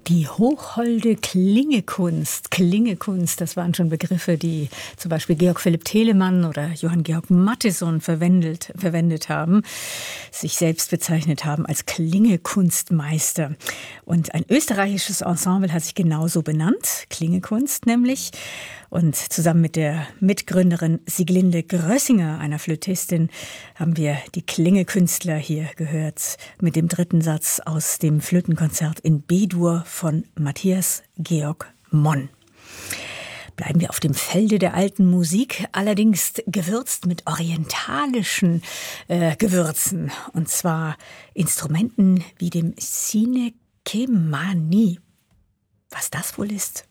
Die hochholde Klingekunst, das waren schon Begriffe, die zum Beispiel Georg Philipp Telemann oder Johann Georg Mattheson verwendet haben, sich selbst bezeichnet haben als Klingekunstmeister. Und ein österreichisches Ensemble hat sich genauso benannt, Klingekunst nämlich. Und zusammen mit der Mitgründerin Sieglinde Grössinger, einer Flötistin, haben wir die Klingekünstler hier gehört mit dem dritten Satz aus dem Flötenkonzert in B-Dur von Matthias Georg Monn. Bleiben wir auf dem Felde der alten Musik, allerdings gewürzt mit orientalischen Gewürzen. Und zwar Instrumenten wie dem Sine Kemani. Was das wohl ist?